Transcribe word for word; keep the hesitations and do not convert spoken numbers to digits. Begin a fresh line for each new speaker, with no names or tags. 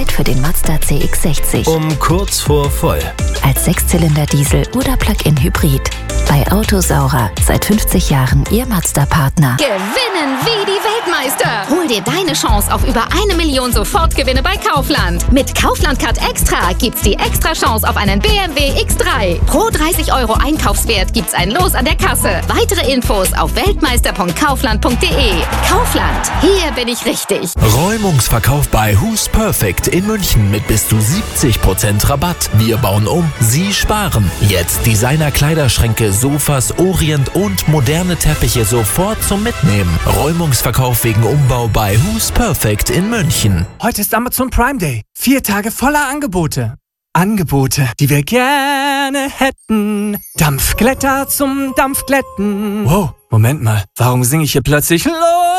Angebot für den Mazda C X sechzig.
Um kurz vor voll.
Als Sechszylinder-Diesel oder Plug-in-Hybrid. Bei Autosaurer seit fünfzig Jahren Ihr Mazda-Partner.
Gewinnen wie die Weltmeister. Hol dir deine Chance auf über eine Million Sofortgewinne bei Kaufland. Mit Kaufland-Card Extra gibt's die extra Chance auf einen B M W X drei. Pro dreißig Euro Einkaufswert gibt's ein Los an der Kasse. Weitere Infos auf weltmeister punkt kaufland punkt de. Kaufland, hier bin ich richtig.
Räumungsverkauf bei Who's Perfect in München mit bis zu siebzig Prozent Rabatt. Wir bauen um, Sie sparen. Jetzt Designer-Kleiderschränke, Sofas, Orient und moderne Teppiche sofort zum Mitnehmen. Räumungsverkauf wegen Umbau bei Who's Perfect in München.
Heute ist Amazon Prime Day. Vier Tage voller Angebote. Angebote, die wir gerne hätten. Dampfglätter zum Dampfglätten. Wow, Moment mal. Warum singe ich hier plötzlich los?